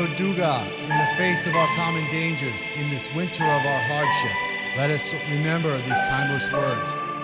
Durga, in the face of our common dangers, in this winter of our hardship, let us remember these timeless words.